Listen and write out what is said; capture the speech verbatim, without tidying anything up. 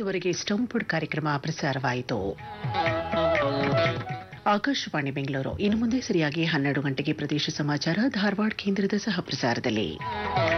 ಇದುವರೆಗೆ ಸ್ಟಂಪ್ಡ್ ಕಾರ್ಯಕ್ರಮ ಪ್ರಸಾರವಾಯಿತು. ಆಕಾಶವಾಣಿ ಬೆಂಗಳೂರು. ಇನ್ನು ಮುಂದೆ ಸರಿಯಾಗಿ ಹನ್ನೆರಡು ಗಂಟೆಗೆ ಪ್ರದೇಶ ಸಮಾಚಾರ ಧಾರವಾಡ ಕೇಂದ್ರದ ಸಹ ಪ್ರಸಾರದಲ್ಲಿ.